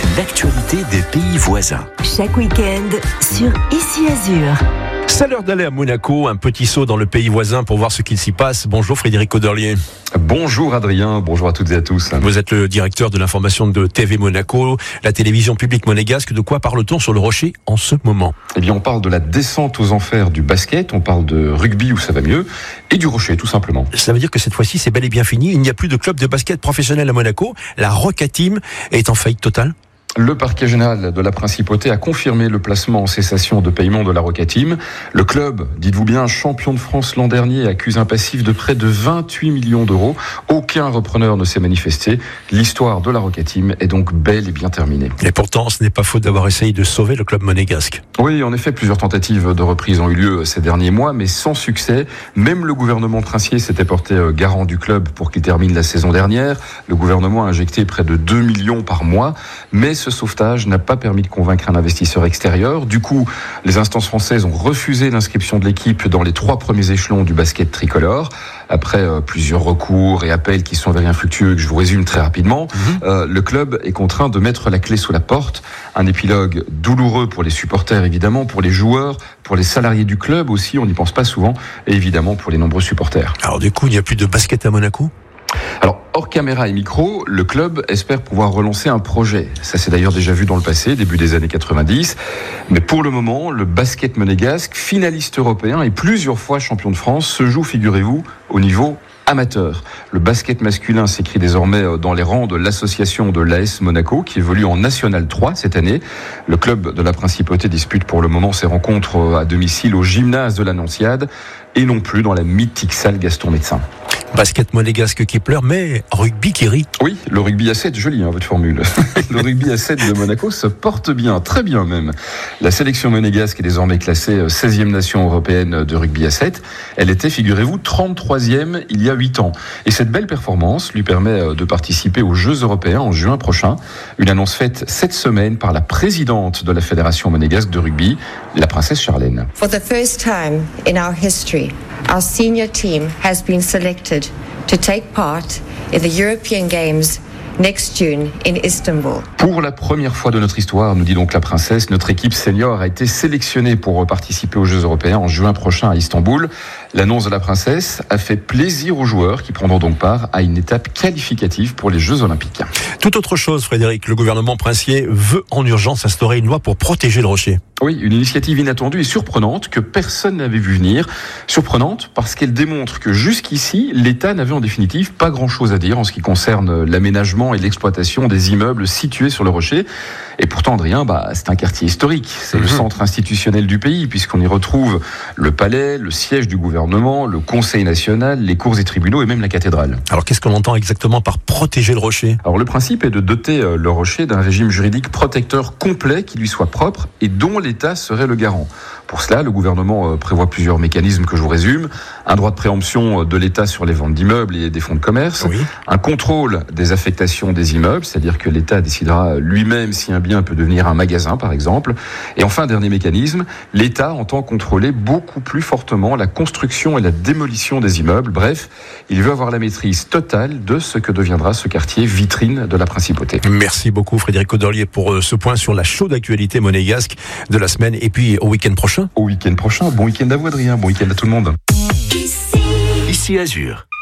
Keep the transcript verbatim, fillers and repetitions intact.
l'actualité des pays voisins. Chaque week-end sur Ici Azur. C'est l'heure d'aller à Monaco, un petit saut dans le pays voisin pour voir ce qu'il s'y passe. Bonjour Frédéric Auderlier. Bonjour Adrien, bonjour à toutes et à tous. Vous êtes le directeur de l'information de T V Monaco, la télévision publique monégasque. De quoi parle-t-on sur le Rocher en ce moment ? Eh bien, on parle de la descente aux enfers du basket, on parle de rugby où ça va mieux, et du Rocher tout simplement. Ça veut dire que cette fois-ci c'est bel et bien fini. Il n'y a plus de club de basket professionnel à Monaco. La Roca Team est en faillite totale. Le parquet général de la Principauté a confirmé le placement en cessation de paiement de la Roca Team. Le club, dites-vous bien, champion de France l'an dernier, accuse un passif de près de vingt-huit millions d'euros. Aucun repreneur ne s'est manifesté. L'histoire de la Roca Team est donc bel et bien terminée. Et pourtant, ce n'est pas faute d'avoir essayé de sauver le club monégasque. Oui, en effet, plusieurs tentatives de reprise ont eu lieu ces derniers mois, mais sans succès. Même le gouvernement princier s'était porté garant du club pour qu'il termine la saison dernière. Le gouvernement a injecté près de deux millions par mois, mais ce sauvetage n'a pas permis de convaincre un investisseur extérieur. Du coup, les instances françaises ont refusé l'inscription de l'équipe dans les trois premiers échelons du basket tricolore. Après euh, plusieurs recours et appels qui sont avérés infructueux, que je vous résume très rapidement, mmh. euh, le club est contraint de mettre la clé sous la porte. Un épilogue douloureux pour les supporters, évidemment, pour les joueurs, pour les salariés du club aussi, on n'y pense pas souvent, et évidemment pour les nombreux supporters. Alors du coup, il n'y a plus de basket à Monaco ? Alors, hors caméra et micro, le club espère pouvoir relancer un projet. Ça s'est d'ailleurs déjà vu dans le passé, début des années quatre-vingt-dix. Mais pour le moment, le basket monégasque, finaliste européen et plusieurs fois champion de France, se joue, figurez-vous, au niveau amateur. Le basket masculin s'écrit désormais dans les rangs de l'association de l'A S Monaco qui évolue en National trois cette année. Le club de la Principauté dispute pour le moment ses rencontres à domicile au gymnase de l'Annonciade et non plus dans la mythique salle Gaston Médecin. Basket monégasque qui pleure, mais rugby qui rit. Oui, le rugby à sept, joli hein, votre formule. Le rugby à sept de Monaco se porte bien, très bien même. La sélection monégasque est désormais classée seizième nation européenne de rugby à sept. Elle était, figurez-vous, trente-troisième il y a huit ans. Et cette belle performance lui permet de participer aux Jeux européens en juin prochain. Une annonce faite cette semaine par la présidente de la Fédération monégasque de rugby, la princesse Charlène. For the first time in our history, our senior team has been selected to take part in the European Games next June in Istanbul. Pour la première fois de notre histoire, nous dit donc la princesse, notre équipe senior a été sélectionnée pour participer aux Jeux européens en juin prochain à Istanbul. L'annonce de la princesse a fait plaisir aux joueurs qui prendront donc part à une étape qualificative pour les Jeux olympiques. Tout autre chose, Frédéric, le gouvernement princier veut en urgence instaurer une loi pour protéger le Rocher. Oui, une initiative inattendue et surprenante que personne n'avait vu venir. Surprenante parce qu'elle démontre que jusqu'ici, l'État n'avait en définitive pas grand-chose à dire en ce qui concerne l'aménagement et l'exploitation des immeubles situés sur le Rocher. Et pourtant, Adrien, bah, c'est un quartier historique. C'est mmh. le centre institutionnel du pays puisqu'on y retrouve le palais, le siège du gouvernement, le Conseil national, les cours et tribunaux et même la cathédrale. Alors qu'est-ce qu'on entend exactement par protéger le Rocher ? Alors le principe est de doter le Rocher d'un régime juridique protecteur complet qui lui soit propre et dont l'État serait le garant. Pour cela, le gouvernement prévoit plusieurs mécanismes que je vous résume. Un droit de préemption de l'État sur les ventes d'immeubles et des fonds de commerce. Oui. Un contrôle des affectations des immeubles, c'est-à-dire que l'État décidera lui-même si un bien peut devenir un magasin, par exemple. Et enfin, dernier mécanisme, l'État entend contrôler beaucoup plus fortement la construction et la démolition des immeubles. Bref, il veut avoir la maîtrise totale de ce que deviendra ce quartier vitrine de la Principauté. Merci beaucoup Frédéric Auderlier pour ce point sur la chaude actualité monégasque de la semaine et puis au week-end prochain. Au week-end prochain. Bon week-end à vous, Adrien. Bon week-end à tout le monde. Ici Azur.